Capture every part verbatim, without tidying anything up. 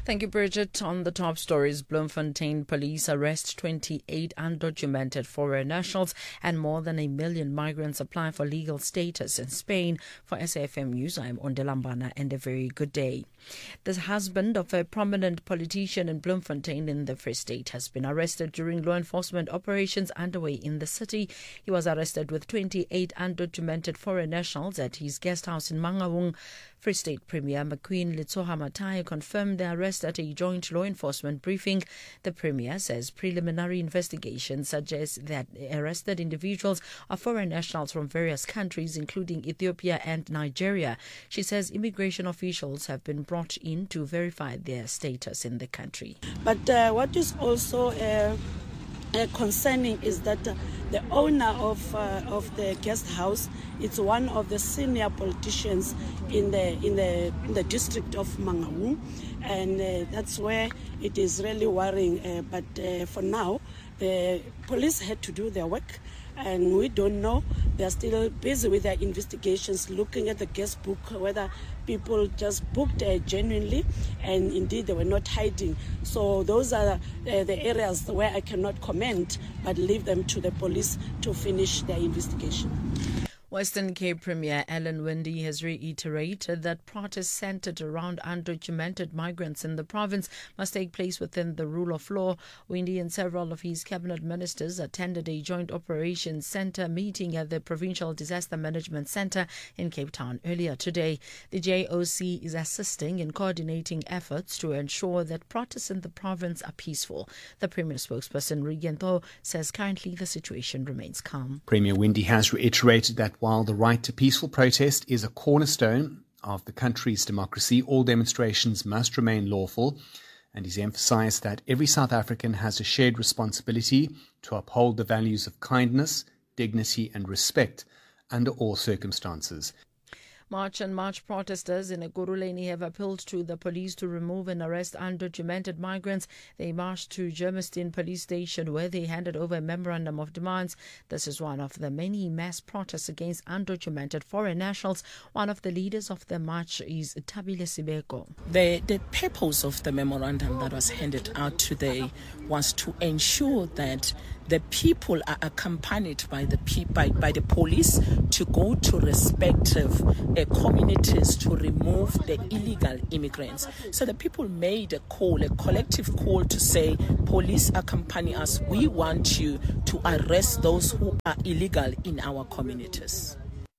Thank you, Bridget. On the top stories, Bloemfontein police arrest twenty-eight undocumented foreign nationals and more than a million migrants apply for legal status in Spain. For S A F M News, I'm Ondelambana, and a very good day. The husband of a prominent politician in Bloemfontein in the Free State has been arrested during law enforcement operations underway in the city. He was arrested with twenty-eight undocumented foreign nationals at his guest house in Mangaung. Free State Premier McQueen Letsoha Matai confirmed the arrest at a joint law enforcement briefing. The Premier says preliminary investigations suggest that arrested individuals are foreign nationals from various countries, including Ethiopia and Nigeria. She says immigration officials have been brought in to verify their status in the country. But uh, what is also uh, uh, concerning is that uh, the owner of uh, of the guest house is one of the senior politicians in the in the in the district of Mangaung, and uh, that's where it is really worrying. Uh, but uh, for now, the police had to do their work, and we don't know. They are still busy with their investigations, looking at the guest book, whether people just booked uh, genuinely, and indeed they were not hiding. So those are uh, the areas where I cannot comment, but leave them to the police to finish their investigation. Western Cape Premier Alan Winde has reiterated that protests centered around undocumented migrants in the province must take place within the rule of law. Winde and several of his cabinet ministers attended a joint operations centre meeting at the Provincial Disaster Management Centre in Cape Town earlier today. The J O C is assisting in coordinating efforts to ensure that protests in the province are peaceful. The Premier spokesperson Regan Tho says currently the situation remains calm. Premier Winde has reiterated that while the right to peaceful protest is a cornerstone of the country's democracy, all demonstrations must remain lawful, and he's emphasized that every South African has a shared responsibility to uphold the values of kindness, dignity and respect under all circumstances. March and March protesters in Ekurhuleni have appealed to the police to remove and arrest undocumented migrants. They marched to Germiston police station where they handed over a memorandum of demands. This is one of the many mass protests against undocumented foreign nationals. One of the leaders of the march is Tabile Sibeko. The, the purpose of the memorandum that was handed out today was to ensure that the people are accompanied by the pe- by, by the police to go to respective uh, communities to remove the illegal immigrants. So the people made a call, a collective call to say, police accompany us. We want you to arrest those who are illegal in our communities.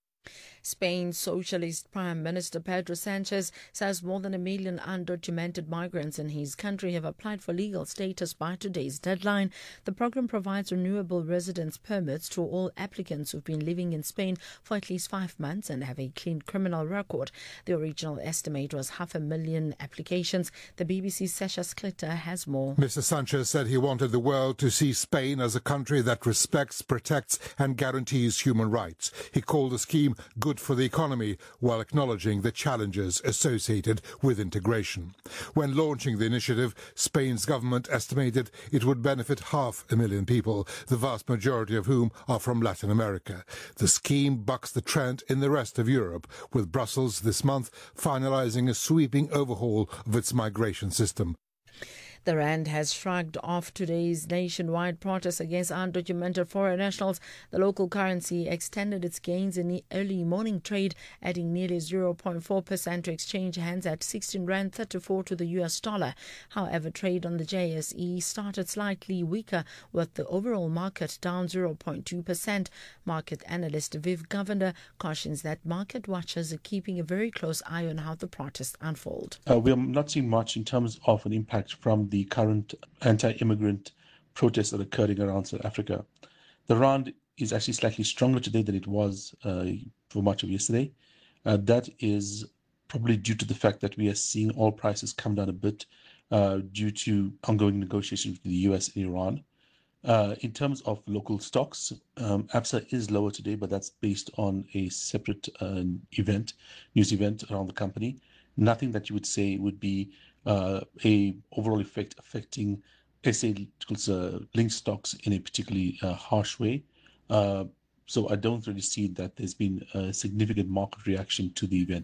Spain's Socialist Prime Minister Pedro Sanchez says more than a million undocumented migrants in his country have applied for legal status by today's deadline. The program provides renewable residence permits to all applicants who've been living in Spain for at least five months and have a clean criminal record. The original estimate was half a million applications. The B B C's Sasha Sklitter has more. Mister Sanchez said he wanted the world to see Spain as a country that respects, protects and guarantees human rights. He called the scheme good for the economy while acknowledging the challenges associated with integration. When launching the initiative, Spain's government estimated it would benefit half a million people, the vast majority of whom are from Latin America. The scheme bucks the trend in the rest of Europe, with Brussels this month finalizing a sweeping overhaul of its migration system. The Rand has shrugged off today's nationwide protest against undocumented foreign nationals. The local currency extended its gains in the early morning trade, adding nearly zero point four percent to exchange hands at sixteen rand thirty-four to the U S dollar. However, trade on the J S E started slightly weaker, with the overall market down zero point two percent. Market analyst Viv Govender cautions that market watchers are keeping a very close eye on how the protests unfold. Uh, we are not seeing much in terms of an impact from the the current anti-immigrant protests that are occurring around South Africa. The rand is actually slightly stronger today than it was uh, for much of yesterday. Uh, that is probably due to the fact that we are seeing oil prices come down a bit uh, due to ongoing negotiations with the U S and Iran. Uh, in terms of local stocks, um, Absa is lower today, but that's based on a separate uh, event, news event around the company. Nothing that you would say would be uh, a overall effect affecting S A uh, linked stocks in a particularly uh, harsh way. Uh, so I don't really see that there's been a significant market reaction to the event.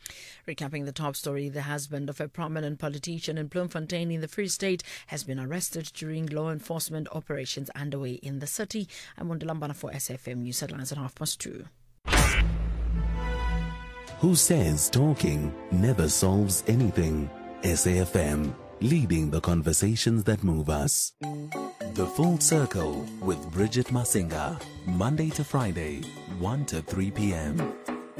Recapping the top story, the husband of a prominent politician in Bloemfontein in the Free State has been arrested during law enforcement operations underway in the city. I'm Wondalambana for S F M News Headlines at half past two. Who says talking never solves anything? S A F M, leading the conversations that move us. The Full Circle with Bridget Masinga, Monday to Friday, one to three p.m.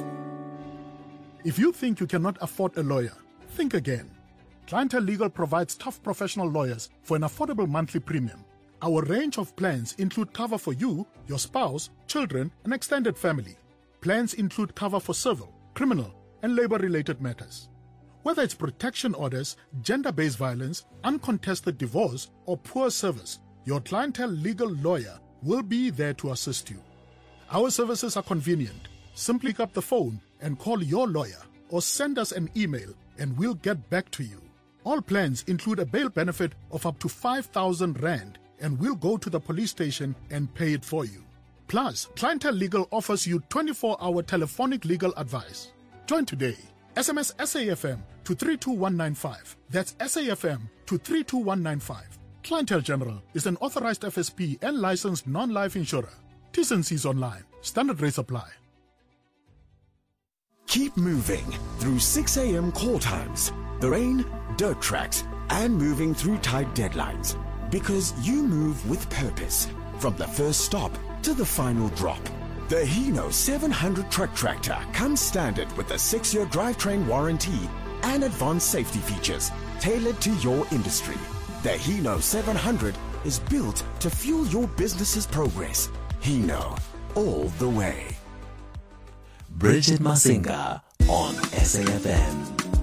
If you think you cannot afford a lawyer, think again. Clientele Legal provides tough professional lawyers for an affordable monthly premium. Our range of plans include cover for you, your spouse, children, and extended family. Plans include cover for civil, criminal, and labor-related matters. Whether it's protection orders, gender-based violence, uncontested divorce, or poor service, your Clientele Legal lawyer will be there to assist you. Our services are convenient. Simply pick up the phone and call your lawyer or send us an email and we'll get back to you. All plans include a bail benefit of up to five thousand rand and we'll go to the police station and pay it for you. Plus, Clientele Legal offers you twenty-four hour telephonic legal advice. Join today. S M S S A F M to three two one nine five. That's S A F M to three two one nine five. Clientele General is an authorized F S P and licensed non-life insurer. T's and C's online. Standard rates apply. Keep moving through six a.m. call times, the rain, dirt tracks, and moving through tight deadlines. Because you move with purpose, from the first stop to the final drop. The Hino seven hundred truck tractor comes standard with a six-year drivetrain warranty and advanced safety features tailored to your industry. The Hino seven hundred is built to fuel your business's progress. Hino, all the way. Bridget Masinga on S A F M.